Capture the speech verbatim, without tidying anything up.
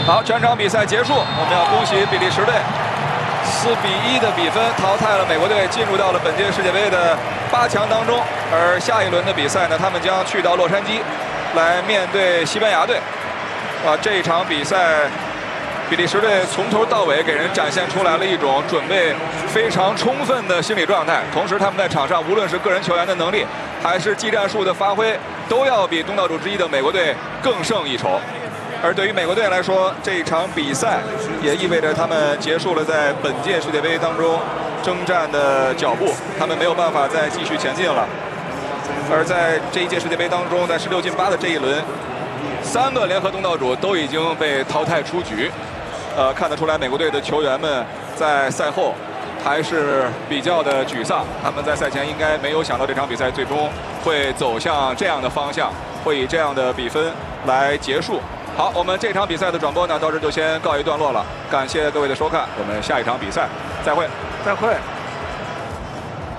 好，全场比赛结束，我们要恭喜比利时队四比一的比分淘汰了美国队，进入到了本届世界杯的八强当中。而下一轮的比赛呢，他们将去到洛杉矶，来面对西班牙队。啊，这一场比赛，比利时队从头到尾给人展现出来了一种准备非常充分的心理状态，同时他们在场上无论是个人球员的能力，还是技战术的发挥，都要比东道主之一的美国队更胜一筹。而对于美国队来说，这一场比赛也意味着他们结束了在本届世界杯当中征战的脚步，他们没有办法再继续前进了。而在这一届世界杯当中，在十六进八的这一轮，三个联合东道主都已经被淘汰出局。呃，看得出来美国队的球员们在赛后还是比较的沮丧，他们在赛前应该没有想到这场比赛最终会走向这样的方向，会以这样的比分来结束。好，我们这场比赛的转播呢，到这就先告一段落了。感谢各位的收看，我们下一场比赛再会， 再会。